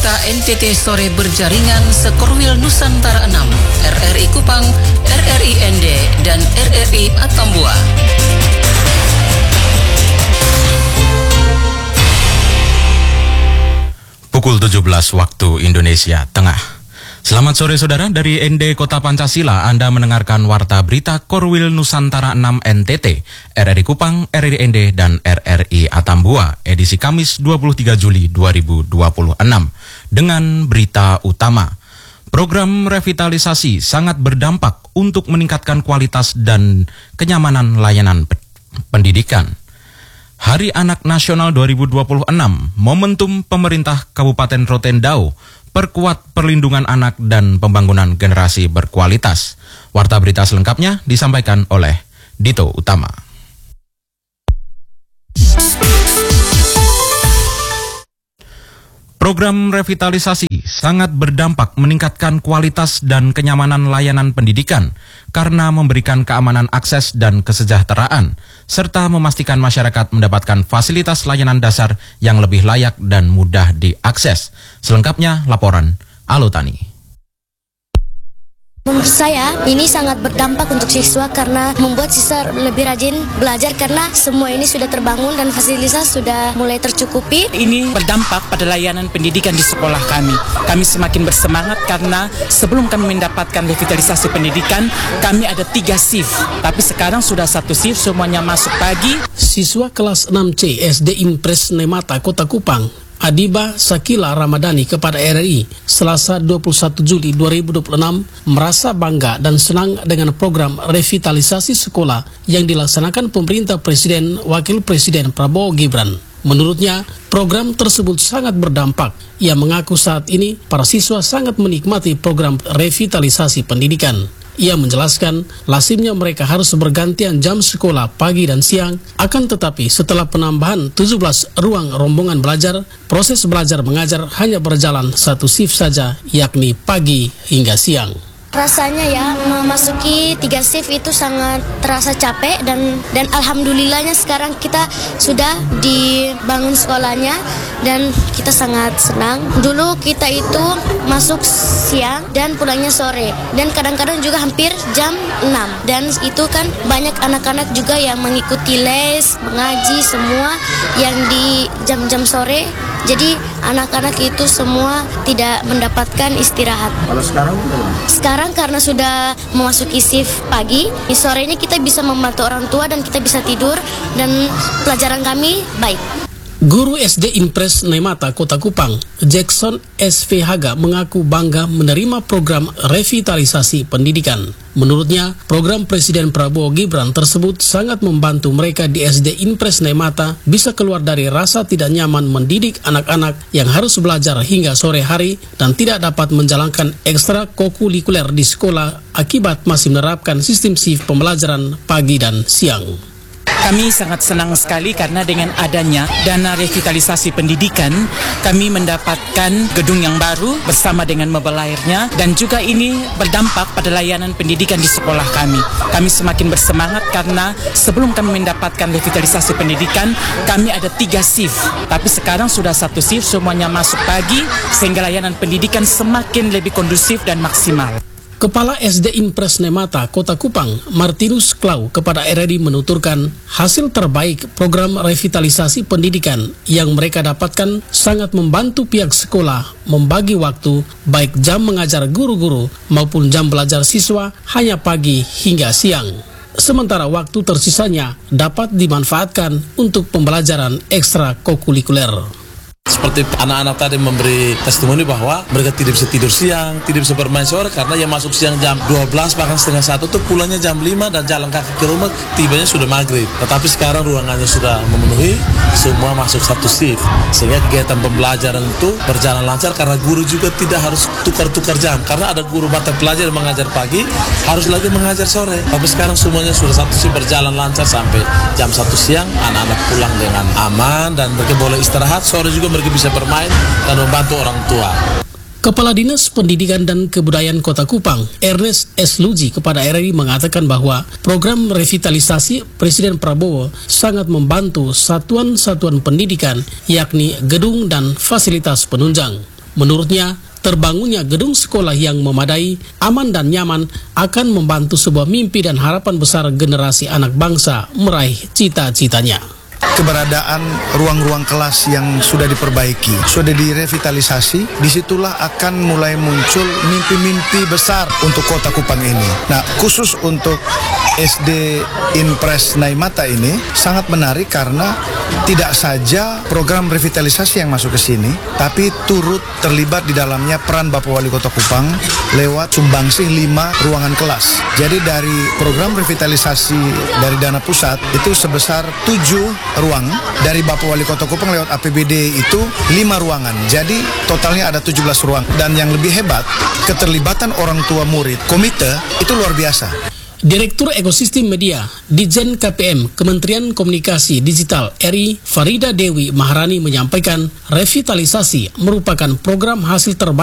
Berita NTT Sore berjaringan Sekorwil Nusantara 6, RRI Kupang, RRI ND, dan RRI Atambua. Pukul 17 waktu Indonesia Tengah. Selamat sore saudara, dari ND Kota Pancasila Anda mendengarkan Warta Berita Korwil Nusantara 6 NTT, RRI Kupang, RRI ND, dan RRI Atambua, edisi Kamis 23 Juli 2026. Dengan berita utama, program revitalisasi sangat berdampak untuk meningkatkan kualitas dan kenyamanan layanan pendidikan. Hari Anak Nasional 2026, momentum pemerintah Kabupaten Rotendao, perkuat perlindungan anak dan pembangunan generasi berkualitas. Warta berita selengkapnya disampaikan oleh Dito Utama. Program revitalisasi sangat berdampak meningkatkan kualitas dan kenyamanan layanan pendidikan karena memberikan keamanan akses dan kesejahteraan, serta memastikan masyarakat mendapatkan fasilitas layanan dasar yang lebih layak dan mudah diakses. Selengkapnya laporan Alutani. Menurut saya, ini sangat berdampak untuk siswa karena membuat siswa lebih rajin belajar karena semua ini sudah terbangun dan fasilitas sudah mulai tercukupi. Ini berdampak pada layanan pendidikan di sekolah kami. Kami semakin bersemangat karena sebelum kami mendapatkan revitalisasi pendidikan, kami ada 3 shift. Tapi sekarang sudah 1 shift, semuanya masuk pagi. Siswa kelas 6C SD Impres Nemata Kota Kupang, Adiba Sakila Ramadhani kepada RRI Selasa 21 Juli 2026 merasa bangga dan senang dengan program revitalisasi sekolah yang dilaksanakan pemerintah Presiden Wakil Presiden Prabowo Gibran. Menurutnya, program tersebut sangat berdampak. Ia mengaku saat ini para siswa sangat menikmati program revitalisasi pendidikan. Ia menjelaskan, lazimnya mereka harus bergantian jam sekolah pagi dan siang, akan tetapi setelah penambahan 17 ruang rombongan belajar, proses belajar mengajar hanya berjalan 1 shift saja, yakni pagi hingga siang. Rasanya ya, memasuki 3 shift itu sangat terasa capek dan alhamdulillahnya sekarang kita sudah dibangun sekolahnya dan kita sangat senang. Dulu kita itu masuk siang dan pulangnya sore dan kadang-kadang juga hampir jam 6 dan itu kan banyak anak-anak juga yang mengikuti les, mengaji semua yang di jam-jam sore. Jadi anak-anak itu semua tidak mendapatkan istirahat. Kalau sekarang bagaimana? Sekarang karena sudah memasuki shift pagi, sorenya kita bisa membantu orang tua dan kita bisa tidur dan pelajaran kami baik. Guru SD Impres Nemata Kota Kupang, Jackson SV Haga mengaku bangga menerima program revitalisasi pendidikan. Menurutnya, program Presiden Prabowo Gibran tersebut sangat membantu mereka di SD Impres Nemata bisa keluar dari rasa tidak nyaman mendidik anak-anak yang harus belajar hingga sore hari dan tidak dapat menjalankan ekstra kokurikuler di sekolah akibat masih menerapkan sistem shift pembelajaran pagi dan siang. Kami sangat senang sekali karena dengan adanya dana revitalisasi pendidikan, kami mendapatkan gedung yang baru bersama dengan mobile airnya dan juga ini berdampak pada layanan pendidikan di sekolah kami. Kami semakin bersemangat karena sebelum kami mendapatkan revitalisasi pendidikan, kami ada 3 shift. Tapi sekarang sudah 1 shift, semuanya masuk pagi sehingga layanan pendidikan semakin lebih kondusif dan maksimal. Kepala SD Impres Nemata Kota Kupang, Martinus Klau kepada RRI menuturkan hasil terbaik program revitalisasi pendidikan yang mereka dapatkan sangat membantu pihak sekolah membagi waktu baik jam mengajar guru-guru maupun jam belajar siswa hanya pagi hingga siang. Sementara waktu tersisanya dapat dimanfaatkan untuk pembelajaran ekstra kokurikuler. Seperti anak-anak tadi memberi testimoni bahwa mereka tidak bisa tidur siang, tidak bisa bermain sore karena yang masuk siang jam 12 bahkan setengah 1 tuh pulangnya jam 5 dan jalan kaki ke rumah tibanya sudah maghrib. Tetapi sekarang ruangannya sudah memenuhi, semua masuk 1 shift sehingga kegiatan pembelajaran itu berjalan lancar karena guru juga tidak harus tukar-tukar jam karena ada guru mata pelajaran yang mengajar pagi harus lagi mengajar sore. Tapi sekarang semuanya sudah 1 shift berjalan lancar sampai jam 1 siang anak-anak pulang dengan aman dan mereka boleh istirahat, sore juga mereka bisa bermain dan membantu orang tua. Kepala Dinas Pendidikan dan Kebudayaan Kota Kupang, Ernest S. Luji kepada RRI mengatakan bahwa program revitalisasi Presiden Prabowo sangat membantu satuan-satuan pendidikan, yakni gedung dan fasilitas penunjang. Menurutnya, terbangunnya gedung sekolah yang memadai, aman dan nyaman akan membantu sebuah mimpi dan harapan besar generasi anak bangsa meraih cita-citanya. Keberadaan ruang-ruang kelas yang sudah diperbaiki, sudah direvitalisasi, disitulah akan mulai muncul mimpi-mimpi besar untuk Kota Kupang ini. Nah, khusus untuk SD Impres Naimata ini sangat menarik karena tidak saja program revitalisasi yang masuk ke sini, tapi turut terlibat di dalamnya peran Bapak Wali Kota Kupang lewat sumbangsih 5 ruangan kelas. Jadi dari program revitalisasi dari dana pusat itu sebesar 7 ruang, dari Bapak Wali Kota Kupang lewat APBD itu 5 ruangan. Jadi totalnya ada 17 ruang. Dan yang lebih hebat, keterlibatan orang tua murid, komite itu luar biasa. Direktur Ekosistem Media, Ditjen KPM, Kementerian Komunikasi Digital RI, Farida Dewi Maharani menyampaikan revitalisasi merupakan program hasil terbaik